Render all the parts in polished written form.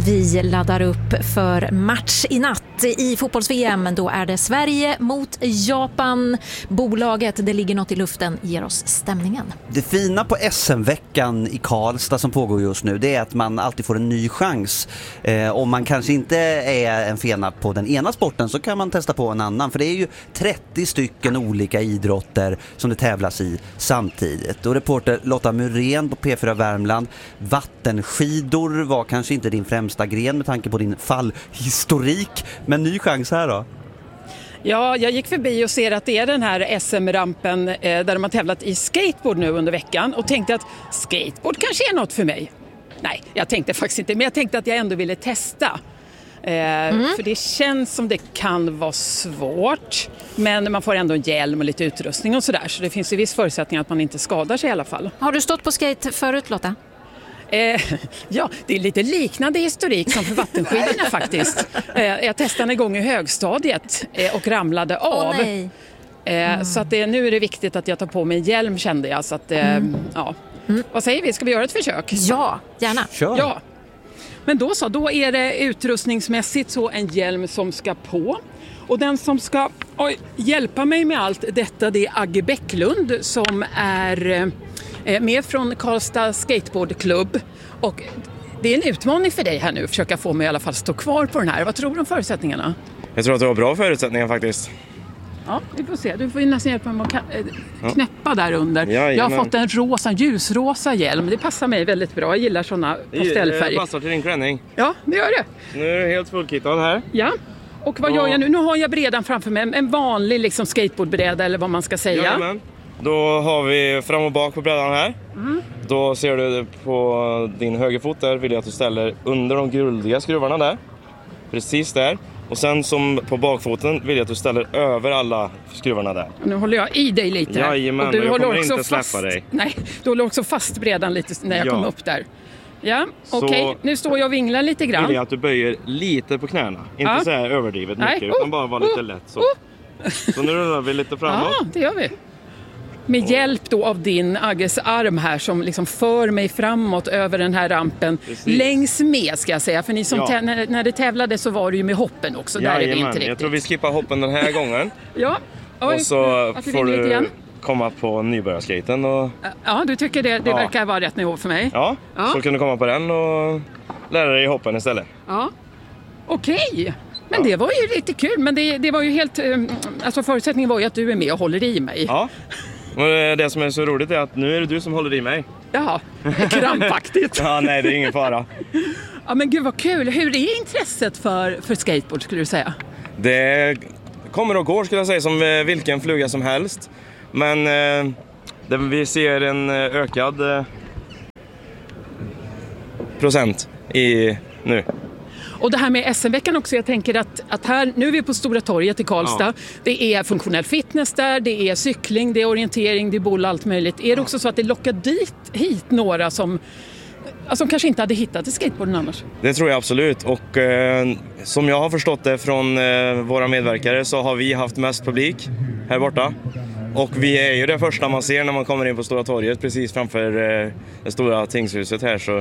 Vi laddar upp för match i natt i fotbolls-VM. Då är det Sverige mot Japan. Bolaget, det ligger något i luften, ger oss stämningen. Det fina på SM-veckan i Karlstad som pågår just nu, det är att man alltid får en ny chans. Om man kanske inte är en fena på den ena sporten så kan man testa på en annan. För det är ju 30 stycken olika idrotter som det tävlas i samtidigt. Och reporter Lotta Murén på P4 Värmland, vattenskidor var kanske inte din främsta gren med tanke på din fallhistorik. Men ny chans här då? Ja, jag gick förbi och ser att det är den här SM-rampen där de har tävlat i skateboard nu under veckan och tänkte att skateboard kanske är något för mig. Nej, jag tänkte faktiskt inte, men jag tänkte att jag ändå ville testa. För det känns som det kan vara svårt, men man får ändå en hjälm och lite utrustning och sådär. Så det finns ju viss förutsättning att man inte skadar sig i alla fall. Har du stått på skate förut, Lotta? Ja, det är lite liknande historik som för vattenskidorna faktiskt. Jag testade en gång i högstadiet och ramlade av. Så att nu är det viktigt att jag tar på mig en hjälm, kände jag. Så att, ja. Vad säger vi? Ska vi göra ett försök? Ja, gärna. Kör. Ja. Men då är det utrustningsmässigt så en hjälm som ska på. Och den som ska hjälpa mig med allt detta, det är Agge Bäcklund som är med från Karlstad Skateboardklubb. Och det är en utmaning för dig här nu att försöka få mig i alla fall stå kvar på den här. Vad tror du om förutsättningarna? Jag tror att du har bra förutsättningar faktiskt. Ja, vi får se. Du får ju nästan hjälpa mig att knäppa där under. Ja, jag har fått en ljusrosa hjälm. Det passar mig väldigt bra. Jag gillar sådana pastellfärger. Det passar till din klänning. Ja, det gör det. Nu är du helt fullkittad här. Ja. Och vad gör jag nu? Nu har jag brädan framför mig. En vanlig liksom skateboardbräda eller vad man ska säga. Jajamän. Då har vi fram och bak på brädan här. Då ser du på din högerfot där, vill jag att du ställer under de guldiga skruvarna där. Precis där. Och sen som på bakfoten vill jag att du ställer över alla skruvarna där. Nu håller jag i dig lite. Jajamän, och du jag håller kommer också inte fast, släppa dig. Nej, du håller också fast brädan lite när jag kom upp där. Ja, okej. Nu står jag och vinglar lite grann. Vill jag att du böjer lite på knäna. Inte så här överdrivet mycket, utan bara vara lite lätt så. Så nu rullar vi lite framåt. Ja, det gör vi. Med hjälp då av din Agges arm här som liksom för mig framåt över den här rampen. Precis. Längs med ska jag säga. För ni som när det tävlade så var det ju med hoppen också. Där är det inte riktigt. Jag tror vi skippar hoppen den här gången. Ja. Och så får du komma på nybörjarskaten. Och... Ja, du tycker det verkar vara rätt nivå för mig. Ja, så kan du komma på den och lära dig hoppen istället. Ja, okej. Men det var ju lite kul. Men det var ju helt... Alltså förutsättningen var ju att du är med och håller i mig. Ja. Och det som är så roligt är att nu är det du som håller i mig. Jaha, krampaktigt. Ja, nej, det är ingen fara. Ja, men gud vad kul. Hur är intresset för skateboard skulle du säga? Det kommer och går skulle jag säga som vilken fluga som helst. Men vi ser en ökad procent nu. Och det här med SM-veckan också, jag tänker att här, nu är vi på Stora torget i Karlstad. Ja. Det är funktionell fitness där, det är cykling, det är orientering, det är boll, allt möjligt. Är det också så att det lockar hit några som kanske inte hade hittat till skateboarden annars? Det tror jag absolut. Och som jag har förstått det från våra medverkare så har vi haft mest publik här borta. Och vi är ju det första man ser när man kommer in på Stora torget precis framför det stora tingshuset här. Så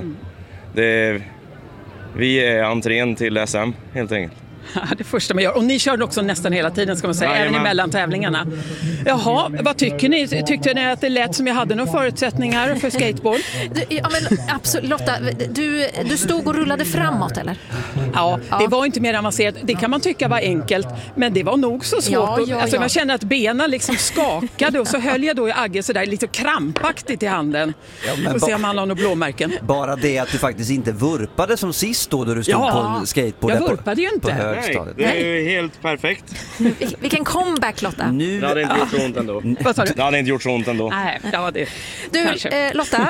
vi är entrén till SM helt enkelt. Det första man gör. Och ni körde också nästan hela tiden ska man säga, även emellan tävlingarna. Jaha, vad tycker ni? Tyckte ni att det lät som jag hade några förutsättningar för skateboard? Ja, men absolut. Lotta, du stod och rullade framåt, eller? Ja, det var inte mer avancerat. Det kan man tycka var enkelt, men det var nog så svårt. Jag kände att benen liksom skakade och så höll jag då i Agge sådär lite krampaktigt i handen. Och se om han har några blåmärken. Bara det att du faktiskt inte vurpade som sist då du stod på en skateboard. Jag vurpade ju inte. Nej, det är ju helt perfekt. Vilken comeback, Lotta. Det hade inte gjort så ont ändå. Vad sa du? Det hade inte gjort så ont ändå. Nej, det du, Lotta,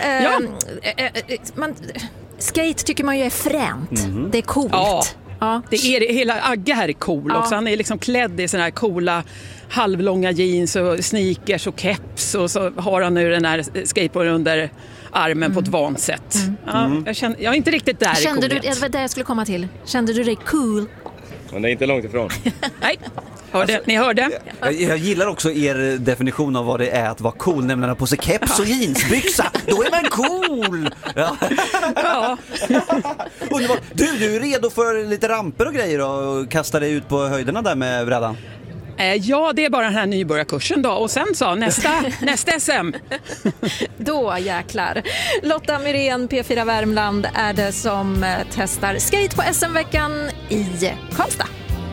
skate tycker man ju är fränt. Det är coolt. Ja, det är det. Hela Agge här är cool också. Han är liksom klädd i såna här coola halvlånga jeans och sneakers och keps. Och så har han nu den här skateboarden under armen på ett vant sätt. Jag är inte riktigt där. Det var det jag skulle komma till. Kände du dig cool? Men det är inte långt ifrån. Nej. Ni hörde? Jag gillar också er definition av vad det är att vara cool, nämligen att på sig keps och jeansbyxa. Då är man cool! Ja. Ja. Underbart. Du är redo för lite ramper och grejer och kasta dig ut på höjderna där med brädan? Ja, det är bara den här nybörjarkursen då. Och sen så, nästa SM. Då jäklar. Lotta Myrén, P4 Värmland, är det som testar skate på SM-veckan i Karlstad.